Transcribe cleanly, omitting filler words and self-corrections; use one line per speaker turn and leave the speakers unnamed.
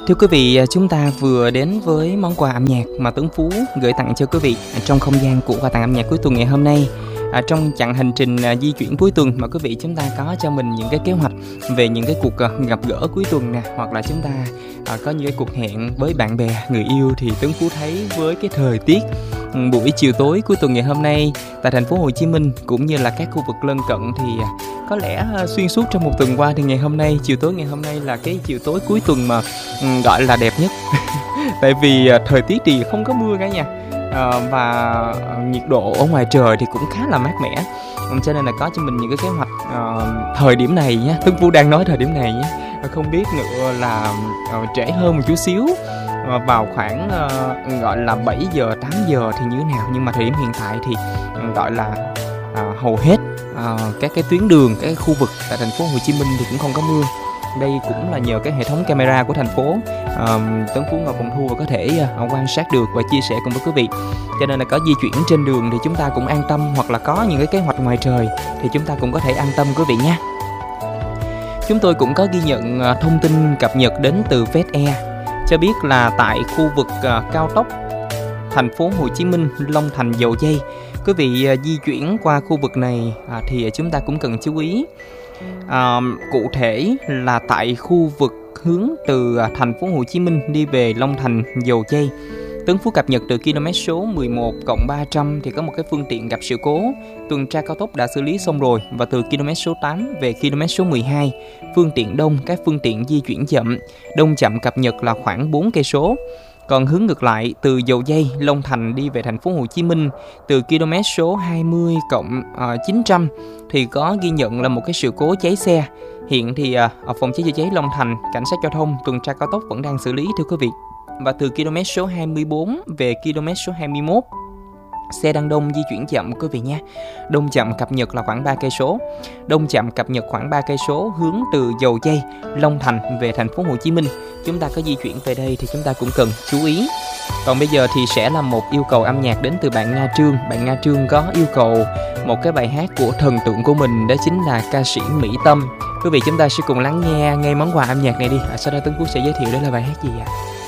Thưa quý vị, chúng ta vừa đến với món quà âm nhạc mà Tuấn Phú gửi tặng cho quý vị trong không gian của quà tặng âm nhạc cuối tuần ngày hôm nay. Trong chặng hành trình di chuyển cuối tuần mà quý vị chúng ta có cho mình những cái kế hoạch về những cái cuộc gặp gỡ cuối tuần nè, hoặc là chúng ta có những cái cuộc hẹn với bạn bè, người yêu, thì Tuấn Phú thấy với cái thời tiết buổi chiều tối cuối tuần ngày hôm nay tại thành phố Hồ Chí Minh cũng như là các khu vực lân cận thì có lẽ xuyên suốt trong một tuần qua thì ngày hôm nay, chiều tối ngày hôm nay là cái chiều tối cuối tuần mà gọi là đẹp nhất. Tại vì thời tiết thì không có mưa cả nhà, và nhiệt độ ở ngoài trời thì cũng khá là mát mẻ, cho nên là có cho mình những cái kế hoạch thời điểm này nhé. Tuấn Phú đang nói thời điểm này nhé, không biết nữa là trễ hơn một chút xíu, vào khoảng gọi là 7 giờ 8 giờ thì như thế nào, nhưng mà thời điểm hiện tại thì gọi là hầu hết các cái tuyến đường, các cái khu vực tại thành phố Hồ Chí Minh thì cũng không có mưa. Đây cũng là nhờ cái hệ thống camera của thành phố, Tuấn Phú Ngọc Hồng Thu có thể quan sát được và chia sẻ cùng với quý vị. Cho nên là có di chuyển trên đường thì chúng ta cũng an tâm, hoặc là có những cái kế hoạch ngoài trời thì chúng ta cũng có thể an tâm quý vị nha. Chúng tôi cũng có ghi nhận thông tin cập nhật đến từ VetAir cho biết là tại khu vực cao tốc thành phố Hồ Chí Minh Long Thành Dầu Giây, quý vị di chuyển qua khu vực này thì chúng ta cũng cần chú ý. Cụ thể là tại khu vực hướng từ thành phố Hồ Chí Minh đi về Long Thành Dầu Giây, Tuấn Phú cập nhật từ km số 11+300 thì có một cái phương tiện gặp sự cố, tuần tra cao tốc đã xử lý xong rồi, và từ km số 8 về km số 12, phương tiện đông, các phương tiện di chuyển chậm, đông chậm cập nhật là khoảng 4 cây số. Còn hướng ngược lại từ Dầu Giây, Long Thành đi về thành phố Hồ Chí Minh từ km số 20+900 thì có ghi nhận là một cái sự cố cháy xe. Hiện thì ở phòng cháy chữa cháy Long Thành, cảnh sát giao thông, tuần tra cao tốc vẫn đang xử lý thưa quý vị. Và từ km số 24 về km số 21, xe đang đông di chuyển chậm quý vị nha. Đông chậm cập nhật là khoảng 3 cây số. Đông chậm cập nhật khoảng 3 cây số hướng từ Dầu Giây, Long Thành về thành phố Hồ Chí Minh. Chúng ta có di chuyển về đây thì chúng ta cũng cần chú ý. Còn bây giờ thì sẽ là một yêu cầu âm nhạc đến từ bạn Nga Trương. Bạn Nga Trương có yêu cầu một cái bài hát của thần tượng của mình, đó chính là ca sĩ Mỹ Tâm. Quý vị chúng ta sẽ cùng lắng nghe ngay món quà âm nhạc này đi. Sau đó Tuấn Phú sẽ giới thiệu đó là bài hát gì ạ?